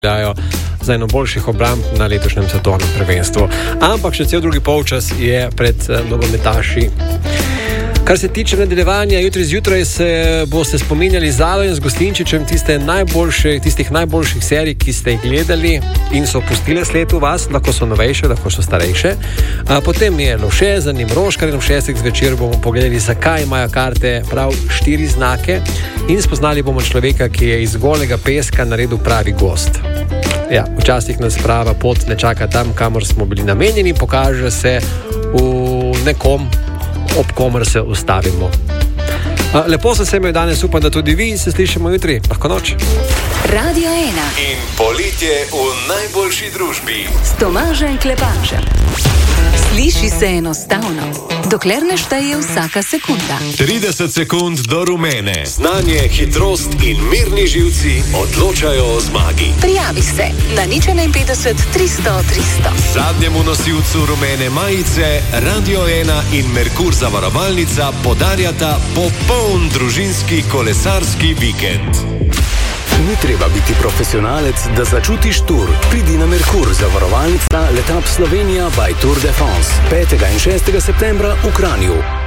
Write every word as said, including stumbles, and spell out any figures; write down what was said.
za eno boljših obramb na letošnjem svetovnem prvenstvu. Ampak še cel drugi polčas je pred nogometaši. Kar se tiče nadaljevanja, jutri zjutraj se boste spominjali z Alo in z Gostinčičem tiste najboljše, tistih najboljših serij, ki ste jih gledali in so pustile sled v vas, lahko so novejše, lahko so starejše. A potem je Lovše, za njim Roškar in v šestih zvečer bomo pogledali, zakaj imajo karte prav štiri znake in spoznali bomo človeka, ki je iz golega peska naredil pravi gozd. Ja, včasih nas prava pot ne čaka tam, kamor smo bili namenjeni, pokaže se v nekom, ob komer se ustavimo. Lepo se imel danes, upam, da tudi vi, se slišimo jutri. Lahko noč. Radio ena. In poletje v najboljši družbi. S Tomažem Klepačem. Sliši se enostavno, dokler ne šteje vsaka sekunda. trideset sekund do rumene. Znanje, hitrost in mirni živci odločajo o zmagi. Prijavi se na nič enainpetdeset tristo tristo. Zadnjemu nosilcu rumene majice Radio ena in Merkur zavarovalnica podarjata popoln družinski kolesarski vikend. Ni treba biti profesionalec, da začutiš tur. Pridi na Merkur, zavarovalnica Letap Slovenija by Tour de France. petega in šestega septembra v Kranju.